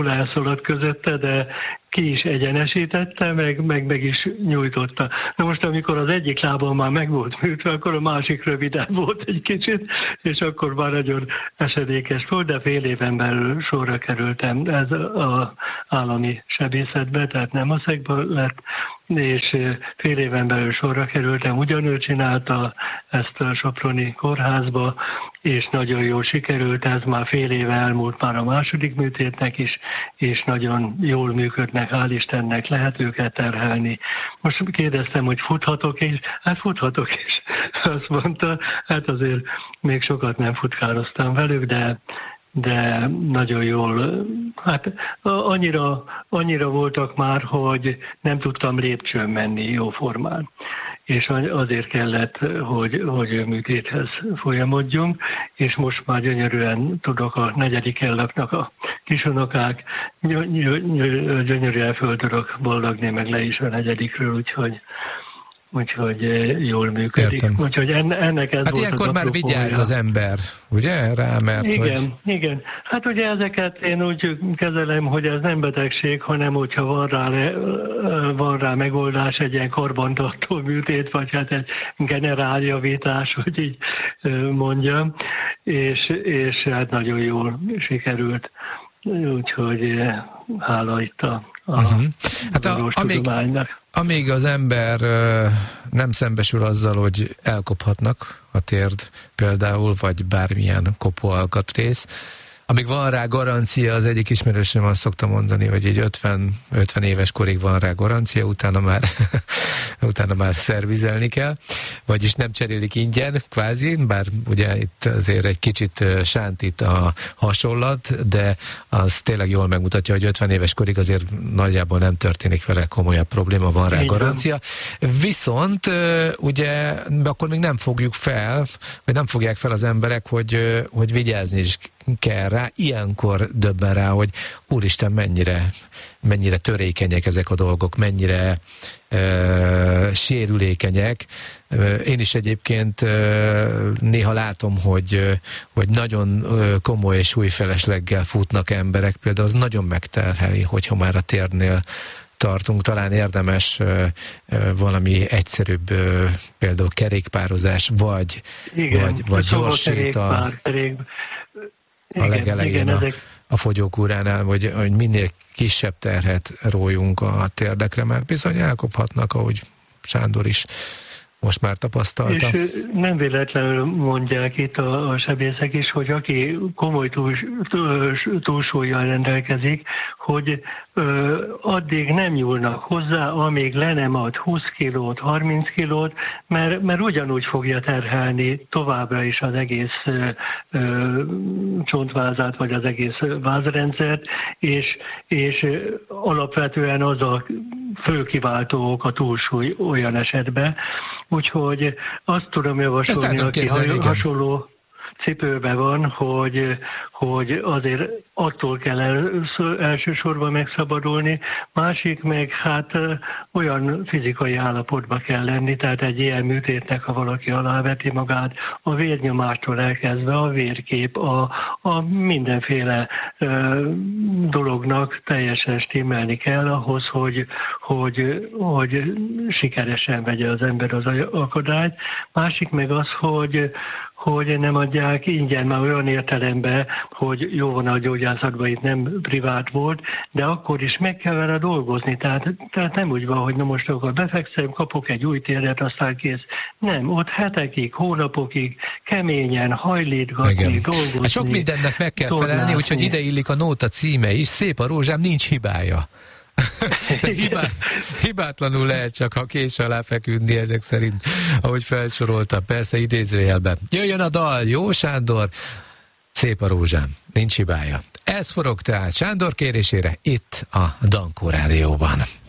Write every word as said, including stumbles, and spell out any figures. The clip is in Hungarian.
elszaladt közötte, de ki is egyenesítette, meg, meg, meg is nyújtotta. Na most, amikor az egyik lábam már meg volt műtve, akkor a másik rövidebb volt egy kicsit, és akkor már nagyon esedékes volt, de fél éven belül sorra kerültem ez az állami sebészetbe, tehát nem a szegbe lett, és fél éven belül sorra kerültem. Ugyanő csinálta ezt a soproni kórházba, és nagyon jól sikerült, ez már fél éve elmúlt már a második műtétnek is, és nagyon jól működnek, hál' Istennek, lehet őket terhelni. Most kérdeztem, hogy futhatok is, hát futhatok is, azt mondta, hát azért még sokat nem futkároztam velük, de de nagyon jól, hát annyira, annyira voltak már, hogy nem tudtam lépcsőn menni jóformán. És azért kellett, hogy, hogy műtéthez folyamodjunk, és most már gyönyörűen tudok, a negyedik ellaknak a kisunokák, gyönyörűen föl tudok boldogni, meg le is a negyedikről, úgyhogy úgyhogy jól működik. Értem. Úgyhogy ennek ez hát volt ilyenkor az már apropója. vigyáz az ember, ugye? Rá, mert igen, hogy... igen. Hát ugye ezeket én úgy kezelem, hogy ez nem betegség, hanem hogyha van rá, van rá megoldás, egy ilyen karbantartó műtét, vagy hát egy generáljavítás, hogy így mondjam, és, és hát nagyon jól sikerült. Úgyhogy hála itt a, a uh-huh. hát a, amíg, amíg az ember nem szembesül azzal, hogy elkophatnak a térd például, vagy bármilyen kopóalkatrész, amíg van rá garancia, az egyik ismerősöm azt szokta mondani, hogy egy ötven, ötven éves korig van rá garancia, utána már, utána már szervizelni kell, vagyis nem cserélik ingyen, kvázi, bár ugye itt azért egy kicsit sántít a hasonlat, de az tényleg jól megmutatja, hogy ötven éves korig azért nagyjából nem történik vele komolyabb probléma, van rá garancia. Viszont ugye akkor még nem fogjuk fel, vagy nem fogják fel az emberek, hogy, hogy vigyázni is kell rá, ilyenkor döbben rá, hogy úristen, mennyire, mennyire törékenyek ezek a dolgok, mennyire uh, sérülékenyek. Uh, én is egyébként uh, néha látom, hogy, uh, hogy nagyon uh, komoly és súlyfelesleggel futnak emberek, például az nagyon megterheli, hogyha már a térdnél tartunk, talán érdemes uh, uh, valami egyszerűbb, uh, például kerékpározás, vagy, igen, vagy, vagy gyorsít a... Kerék, a legelején igen, a, ezek... a fogyókúránál, hogy, hogy minél kisebb terhet rójunk a térdekre, mert bizony elkophatnak, ahogy Sándor is most már tapasztalta. És nem véletlenül mondják itt a, a sebészek is, hogy aki komoly túl, túlsúllyal rendelkezik, hogy ö, addig nem nyúlnak hozzá, amíg le nem ad húsz kilót, harminc kilót, mert, mert ugyanúgy fogja terhelni továbbra is az egész ö, ö, csontvázát, vagy az egész vázrendszert, és, és alapvetően az a fő kiváltó ok a túlsúly olyan esetben. Úgyhogy azt tudom javasolni, aki hasonló cipőben van, hogy, hogy azért attól kell először, elsősorban megszabadulni, másik meg hát olyan fizikai állapotba kell lenni, tehát egy ilyen műtétnek, ha valaki aláveti magát, a vérnyomástól elkezdve a vérkép, a, a mindenféle ö, dolognak teljesen stimmelni kell ahhoz, hogy, hogy, hogy sikeresen vegye az ember az akadályt. Másik meg az, hogy hogy nem adják ingyen, már olyan értelemben, hogy jó van a gyógyászatban, itt nem privát volt, de akkor is meg kell vele dolgozni. Tehát, tehát nem úgy van, hogy na most akkor befekszem, kapok egy új térdet, aztán kész. Nem, ott hetekig, hónapokig keményen hajlítgatni, dolgozni. Hát sok mindennek meg kell felelni, úgyhogy ide illik a nóta címe is. Szép a rózsám, nincs hibája. Hibát, hibátlanul lehet csak, ha kés alá feküdni ezek szerint, ahogy felsorolta, persze idézőjelben. Jöjjön a dal, jó Sándor? Szép a rózsám, nincs hibája. Ez forog tehát Sándor kérésére itt a Dankó Rádióban.